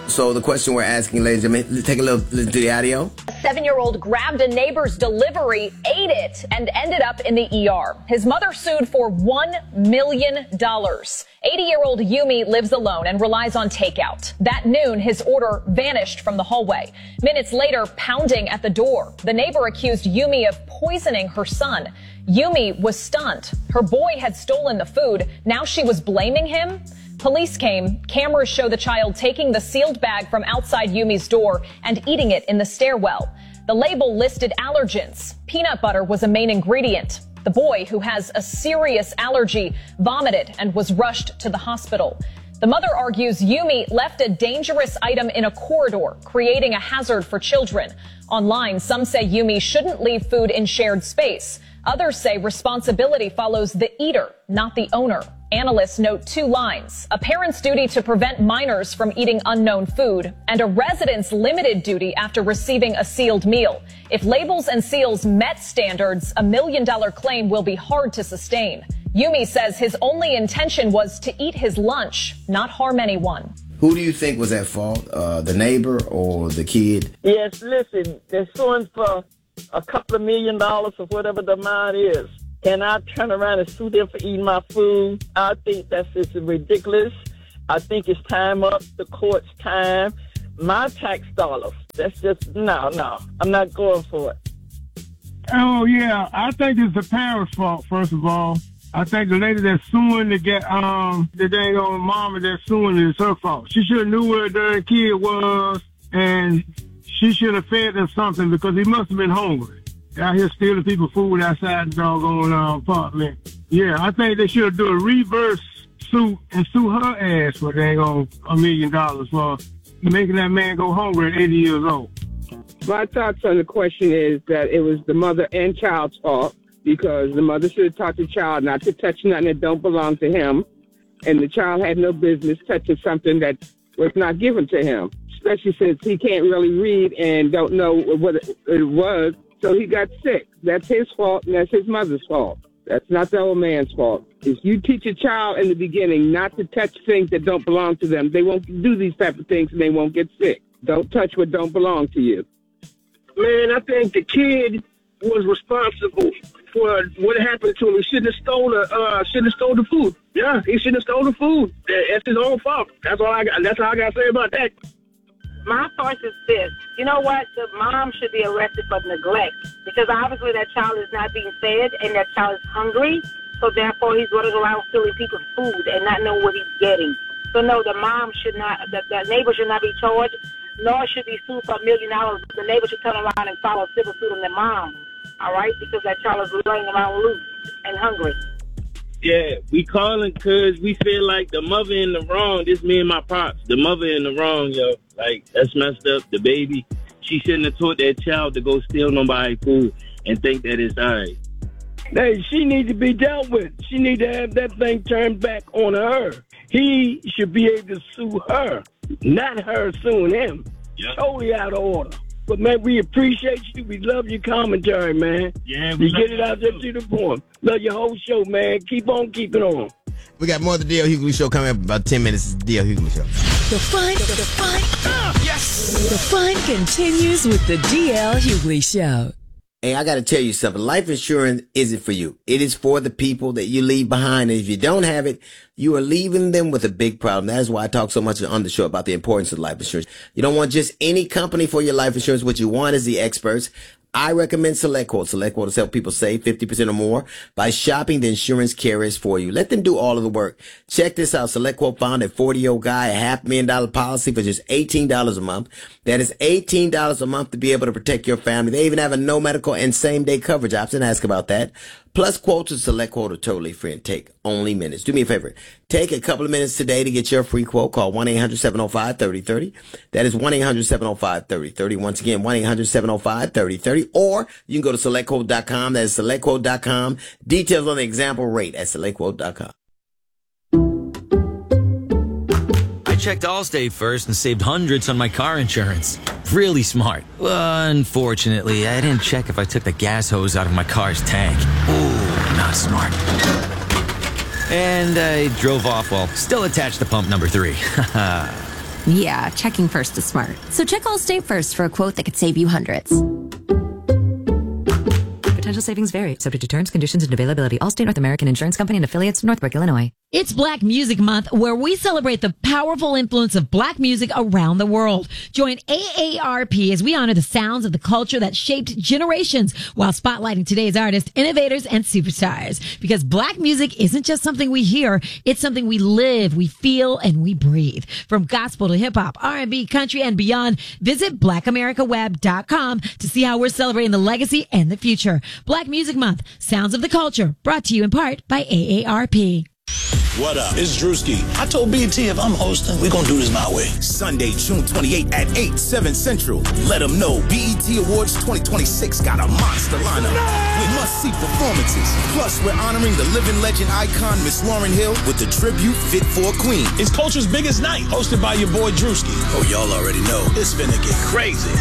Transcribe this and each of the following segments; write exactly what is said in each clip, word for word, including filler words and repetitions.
So the question we're asking, ladies and gentlemen, take a little listen to the audio. A seven-year-old grabbed a neighbor's delivery, ate it, and ended up in the E R. His mother sued for one million dollars. eighty-year-old Yumi lives alone and relies on takeout. That noon, his order vanished from the hallway. Minutes later, pounding at the door. The neighbor accused Yumi of poisoning her son. Yumi was stunned. Her boy had stolen the food. Now she was blaming him. Police came. Cameras show the child taking the sealed bag from outside Yumi's door and eating it in the stairwell. The label listed allergens. Peanut butter was a main ingredient. The boy, who has a serious allergy, vomited and was rushed to the hospital. The mother argues Yumi left a dangerous item in a corridor, creating a hazard for children. Online, some say Yumi shouldn't leave food in shared space. Others say responsibility follows the eater, not the owner. Analysts note two lines: a parent's duty to prevent minors from eating unknown food, and a resident's limited duty after receiving a sealed meal. If labels and seals met standards, a million dollar claim will be hard to sustain. Yumi says his only intention was to eat his lunch, not harm anyone. Who do you think was at fault, uh, the neighbor or the kid? Yes, listen, they're suing for a couple of million dollars or whatever the amount is. Can I turn around and sue them for eating my food? I think that's just ridiculous. I think it's time up, the court's time. My tax dollars, that's just, no, no, I'm not going for it. Oh, yeah, I think it's the parents' fault, first of all. I think the lady that's suing to get, um, the dang old mama that's suing is her fault. She should have knew where the kid was, and she should have fed him something because he must have been hungry. Out here stealing people's food outside the doggone uh, apartment. Yeah, I think they should do a reverse suit and sue her ass for dang on a million dollars for making that man go hungry at eighty years old. My thoughts on the question is that it was the mother and child's fault because the mother should have taught the child not to touch nothing that don't belong to him, and the child had no business touching something that was not given to him, especially since he can't really read and don't know what it, it was. So he got sick. That's his fault, and that's his mother's fault. That's not the old man's fault. If you teach a child in the beginning not to touch things that don't belong to them, they won't do these type of things, and they won't get sick. Don't touch what don't belong to you. Man, I think the kid was responsible for what happened to him. He shouldn't have stole the, uh, shouldn't have stole the food. Yeah, he shouldn't have stole the food. That's his own fault. That's all I got. That's all I got to say about that. My thought is this. You know what? The mom should be arrested for neglect because obviously that child is not being fed and that child is hungry. So therefore he's running around stealing people's food and not knowing what he's getting. So no, the mom should not, the, the neighbor should not be charged, nor should be sued for a million dollars. The neighbor should turn around and file a civil suit on the mom. All right? Because that child is running around loose and hungry. Yeah, we calling because we feel like the mother in the wrong. This me and my pops. The mother in the wrong, yo. Like, that's messed up. The baby, she shouldn't have taught that child to go steal nobody's food and think that it's all right. Hey, she needs to be dealt with. She needs to have that thing turned back on her. He should be able to sue her, not her suing him. Yep. Totally out of order. But, man, we appreciate you. We love your commentary, man. Yeah, we You get it out there to the point. Love your whole show, man. Keep on keeping on. We got more of the D L. Hughley Show coming up in about ten minutes. It's the D L. Hughley Show. The fun, the, the fun, uh, yes! The fun continues with the D L. Hughley Show. Hey, I got to tell you something. Life insurance isn't for you. It is for the people that you leave behind. And if you don't have it, you are leaving them with a big problem. That is why I talk so much on the show about the importance of life insurance. You don't want just any company for your life insurance. What you want is the experts. I recommend SelectQuote. SelectQuote has helped people save fifty percent or more by shopping the insurance carriers for you. Let them do all of the work. Check this out. SelectQuote found a forty-year-old guy a half million dollar policy for just eighteen dollars a month. That is eighteen dollars a month to be able to protect your family. They even have a no medical and same day coverage option. Ask about that. Plus, quotes with SelectQuote are totally free and take only minutes. Do me a favor. Take a couple of minutes today to get your free quote. Call one eight hundred seven oh five thirty thirty. That is one eight hundred seven oh five thirty thirty. Once again, one eight hundred seven oh five thirty thirty. Or you can go to select quote dot com. That is select quote dot com. Details on the example rate at select quote dot com. I checked Allstate first and saved hundreds on my car insurance. Really smart. Well, unfortunately, I didn't check if I took the gas hose out of my car's tank. Ooh, not smart. And I drove off while still attached to pump number three. Yeah, checking first is smart. So check Allstate first for a quote that could save you hundreds. Potential savings vary, subject to terms, conditions, and availability. Allstate North American Insurance Company and affiliates, Northbrook, Illinois. It's Black Music Month, where we celebrate the powerful influence of black music around the world. Join A A R P as we honor the sounds of the culture that shaped generations while spotlighting today's artists, innovators, and superstars. Because black music isn't just something we hear, it's something we live, we feel, and we breathe. From gospel to hip-hop, R and B, country, and beyond, visit black america web dot com to see how we're celebrating the legacy and the future. Black Music Month, Sounds of the Culture, brought to you in part by A A R P. What up? It's Drewski. I told B T if I'm hosting, we're going to do this my way. Sunday, June twenty-eighth at eight, seven Central. Let them know B E T Awards twenty twenty-six got a monster lineup with must-see performances. Plus, we're honoring the living legend icon, Miss Lauryn Hill, with the tribute Fit for a Queen. It's Culture's biggest night, hosted by your boy Drewski. Oh, y'all already know. It's finna get crazy.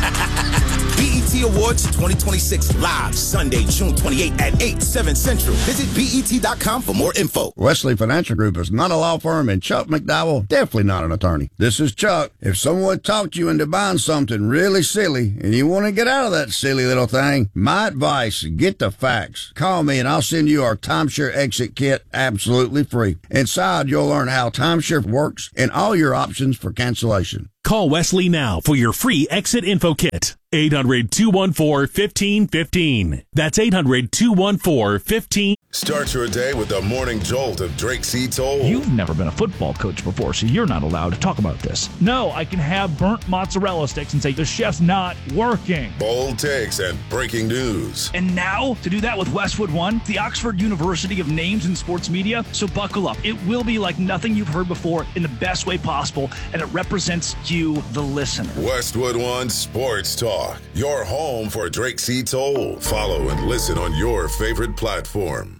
B E T Awards twenty twenty-six live Sunday, June twenty-eighth at eight, seven Central. Visit B E T dot com for more info. Wesley Financial Group is not a law firm, and Chuck McDowell definitely not an attorney. This is Chuck. If someone talked you into buying something really silly and you want to get out of that silly little thing, my advice, get the facts. Call me and I'll send you our timeshare exit kit absolutely free. Inside, you'll learn how timeshare works and all your options for cancellation. Call Wesley now for your free exit info kit. eight hundred, two one four, one five one five. That's eight hundred, two one four, one five one five. Start your day with the morning jolt of Drake C. Toll. You've never been a football coach before, so you're not allowed to talk about this. No, I can have burnt mozzarella sticks and say the chef's not working. Bold takes and breaking news. And now, to do that with Westwood One, the Oxford University of Names in Sports Media. So buckle up. It will be like nothing you've heard before in the best way possible, and it represents you, the listener. Westwood One Sports Talk, your home for Drake C. Toll. Follow and listen on your favorite platform.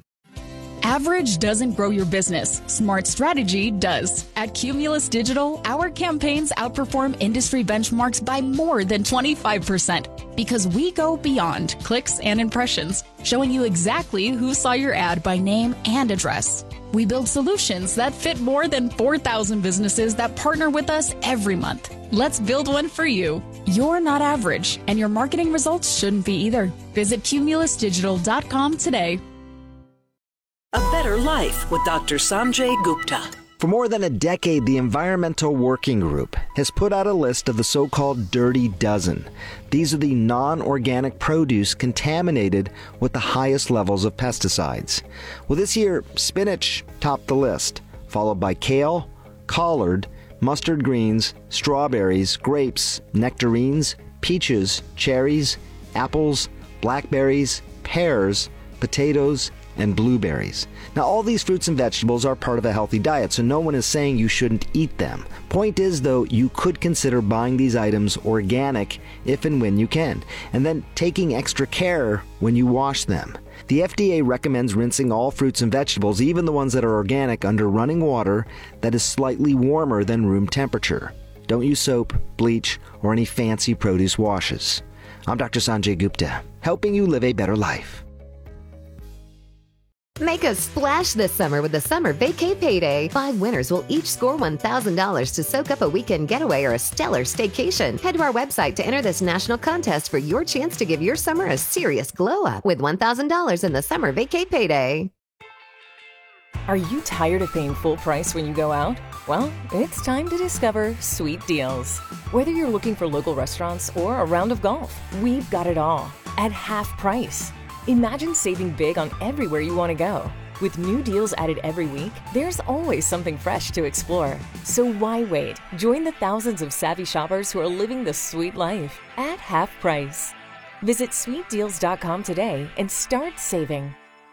Average doesn't grow your business. Smart strategy does. At Cumulus Digital, our campaigns outperform industry benchmarks by more than twenty-five percent because we go beyond clicks and impressions, showing you exactly who saw your ad by name and address. We build solutions that fit more than four thousand businesses that partner with us every month. Let's build one for you. You're not average, and your marketing results shouldn't be either. Visit cumulus digital dot com today. A Better Life with Doctor Sanjay Gupta. For more than a decade, the Environmental Working Group has put out a list of the so-called Dirty Dozen. These are the non-organic produce contaminated with the highest levels of pesticides. Well, this year, spinach topped the list, followed by kale, collard, mustard greens, strawberries, grapes, nectarines, peaches, cherries, apples, blackberries, pears, potatoes, and blueberries. Now, all these fruits and vegetables are part of a healthy diet, so no one is saying you shouldn't eat them. Point is, though, you could consider buying these items organic if and when you can, and then taking extra care when you wash them. The F D A recommends rinsing all fruits and vegetables, even the ones that are organic, under running water that is slightly warmer than room temperature. Don't use soap, bleach, or any fancy produce washes. I'm Doctor Sanjay Gupta, helping you live a better life. Make a splash this summer with the Summer Vacay Payday. Five winners will each score one thousand dollars to soak up a weekend getaway or a stellar staycation. Head to our website to enter this national contest for your chance to give your summer a serious glow up with one thousand dollars in the Summer Vacay Payday. Are you tired of paying full price when you go out? Well, it's time to discover Sweet Deals. Whether you're looking for local restaurants or a round of golf, we've got it all at half price. Imagine saving big on everywhere you want to go. With new deals added every week, there's always something fresh to explore. So why wait? Join the thousands of savvy shoppers who are living the sweet life at half price. Visit sweet deals dot com today and start saving.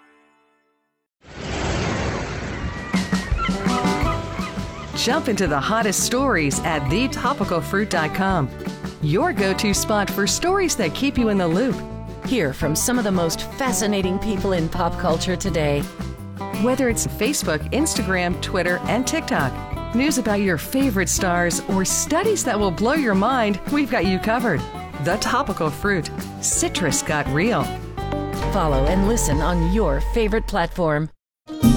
Jump into the hottest stories at the topical fruit dot com. Your go-to spot for stories that keep you in the loop. Hear from some of the most fascinating people in pop culture today. Whether it's Facebook, Instagram, Twitter, and TikTok, news about your favorite stars, or studies that will blow your mind, we've got you covered. The Topical Fruit. Citrus got real. Follow and listen on your favorite platform.